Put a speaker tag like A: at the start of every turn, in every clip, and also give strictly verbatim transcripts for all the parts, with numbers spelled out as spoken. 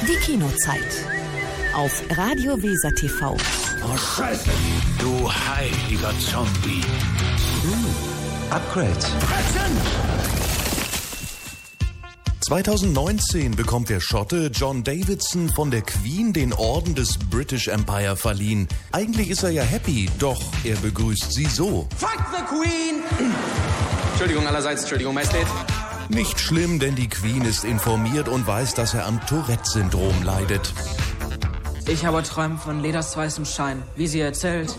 A: Die Kinozeit. Auf Radio Weser T V.
B: Oh, Scheiße!
C: Du heiliger Zombie.
B: Hm. Upgrades.
D: zweitausendneunzehn bekommt der Schotte John Davidson von der Queen den Orden des British Empire verliehen. Eigentlich ist er ja happy, doch er begrüßt sie so.
E: Fuck the Queen! Entschuldigung allerseits, Entschuldigung, Majestät.
D: Nicht schlimm, denn die Queen ist informiert und weiß, dass er am Tourette-Syndrom leidet.
F: Ich habe Träume von Leders weißem Schein, wie sie erzählt.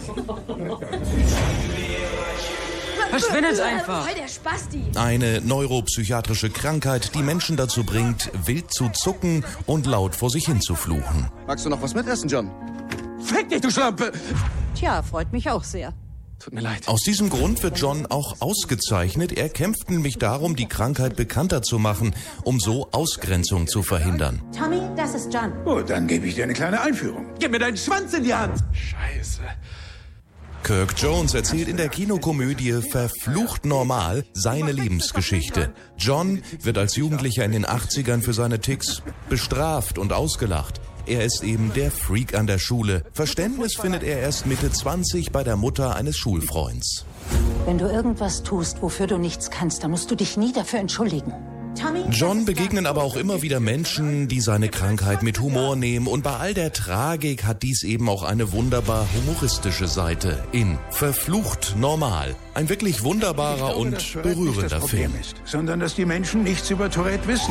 F: Verschwindet einfach!
G: Voll der Spasti!
D: Eine neuropsychiatrische Krankheit, die Menschen dazu bringt, wild zu zucken und laut vor sich hin zu fluchen.
E: Magst du noch was mitessen, John? Fick dich, du Schlampe!
G: Tja, freut mich auch sehr.
E: Tut mir leid.
D: Aus diesem Grund wird John auch ausgezeichnet. Er kämpft nämlich darum, die Krankheit bekannter zu machen, um so Ausgrenzung zu verhindern.
G: Tommy, das ist John.
B: Oh, dann gebe ich dir eine kleine Einführung.
E: Gib mir deinen Schwanz in die Hand! Scheiße.
D: Kirk Jones erzählt in der Kinokomödie Verflucht normal seine Lebensgeschichte. John wird als Jugendlicher in den achtzigern für seine Ticks bestraft und ausgelacht. Er ist eben der Freak an der Schule. Verständnis findet er erst Mitte zwanzig bei der Mutter eines Schulfreunds.
H: Wenn du irgendwas tust, wofür du nichts kannst, dann musst du dich nie dafür entschuldigen.
D: John begegnen aber auch immer wieder Menschen, die seine Krankheit mit Humor nehmen. Und bei all der Tragik hat dies eben auch eine wunderbar humoristische Seite in Verflucht normal. Ein wirklich wunderbarer
B: glaube,
D: und berührender Film.
B: Ist, sondern dass die Menschen nichts über Tourette wissen.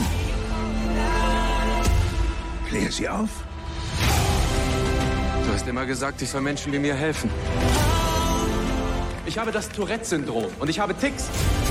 B: Klär sie auf.
E: Du hast immer gesagt, ich soll Menschen wie mir helfen. Ich habe das Tourette-Syndrom und ich habe Ticks.